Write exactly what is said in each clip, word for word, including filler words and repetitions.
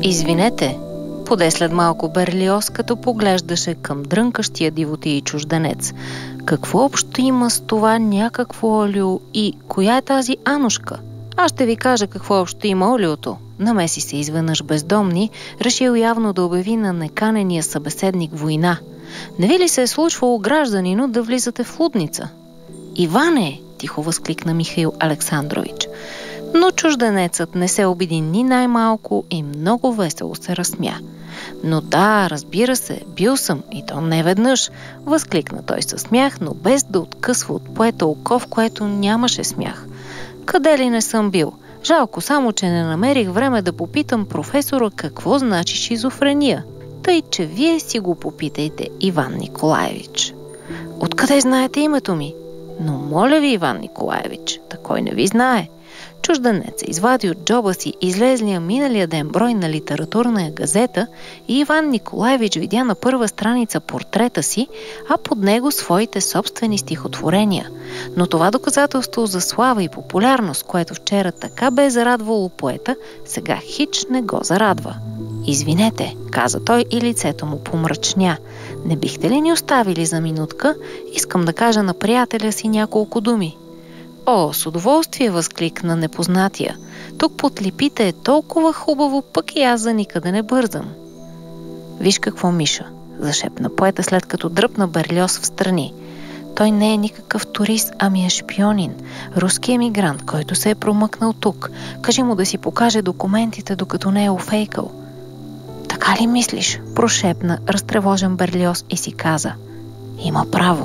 Извинете, поде след малко Берлиоз, като поглеждаше към дрънкащия дивотий чужденец. Какво общо има с това някакво олио и коя е тази Анушка? Аз ще ви кажа какво общо има олиото. Намеси се изведнъж бездомни, решил явно да обяви на неканения събеседник война. Не ви ли се е случвало, гражданино, да влизате в лудница? Иване! Тихо възкликна Михаил Александрович. Но чужденецът не се обиди ни най-малко и много весело се разсмя. Но да, разбира се, бил съм и то не веднъж, възкликна той със смях, но без да откъсва от поета око, в което нямаше смях. Къде ли не съм бил? Жалко само, че не намерих време да попитам професора какво значи шизофрения. Тъй, че вие си го попитайте, Иван Николаевич. Откъде знаете името ми? Но моля ви, Иван Николаевич, такой не ви знае. Чужденец извади от джоба си излезлия миналия ден брой на литературна газета и Иван Николаевич видя на първа страница портрета си, а под него своите собствени стихотворения. Но това доказателство за слава и популярност, което вчера така бе зарадвало поета, сега хич не го зарадва. Извинете, каза той и лицето му помрачня. Не бихте ли ни оставили за минутка? Искам да кажа на приятеля си няколко думи. О, с удоволствие, възкликна непознатия. Тук под липите е толкова хубаво, пък и аз за никъде не бързам. Виж какво, Миша, зашепна поета, след като дръпна Берлиоз в страни. Той не е никакъв турист, ами е шпионин, руски емигрант, който се е промъкнал тук. Кажи му да си покаже документите, докато не е офейкал. Така ли мислиш? Прошепна разтревожен Берлиоз и си каза. Има право.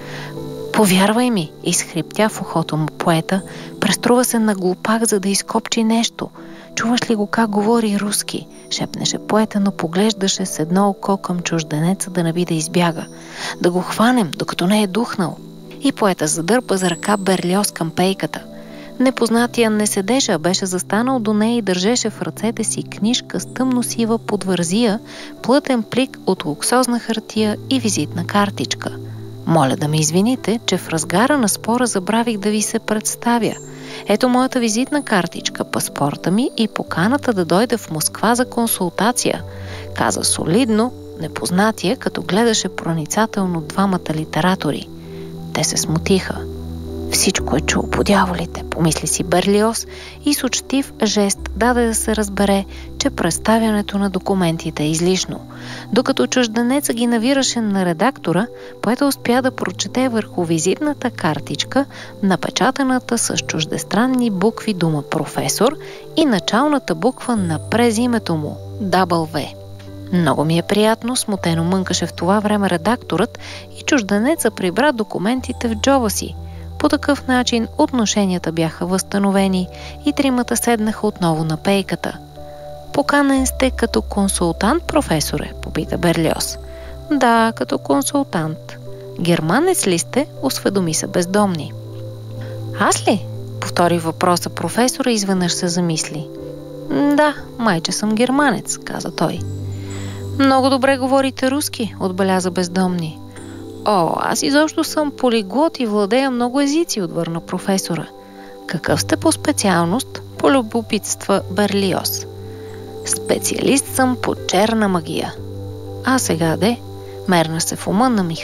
Повярвай ми, изхриптя в ухото му поета, преструва се на глупак, за да изкопчи нещо. Чуваш ли го как говори руски? Шепнеше поета, но поглеждаше с едно око към чужденеца да не би да избяга. Да го хванем, докато не е духнал. И поета задърпа за ръка Берлиоз към пейката. Непознатия не седеше, а беше застанал до нея и държеше в ръцете си книжка с тъмно-сива подвързия, плътен плик от луксозна хартия и визитна картичка. Моля да ме извините, че в разгара на спора забравих да ви се представя. Ето моята визитна картичка, паспорта ми и поканата да дойда в Москва за консултация, каза солидно непознатия, като гледаше проницателно двамата литератори. Те се смутиха. Всичко е чул по дяволите, помисли си Берлиоз и с учтив жест даде да се разбере, че представянето на документите е излишно. Докато чужденеца ги навираше на редактора, поета успя да прочете върху визитната картичка, напечатаната с чуждестранни букви дума професор и началната буква на през името му – дабъл ве. Много ми е приятно, смутено мънкаше в това време редакторът и чужденеца прибра документите в джоба си. По такъв начин отношенията бяха възстановени и тримата седнаха отново на пейката. Поканен сте като консултант, професоре, попита Берлиоз. Да, като консултант. Германец ли сте? Осведоми се бездомни. Аз ли? Повтори въпроса професора и изведнъж се замисли. Да, майче съм германец, каза той. Много добре говорите руски, отбеляза бездомни. О, аз изобщо съм полиглот и владея много езици, отвърна професора. Какъв сте по специалност? Полюбопитства Берлиоз. Специалист съм по черна магия. А сега де? Мерна се в ума на Михаил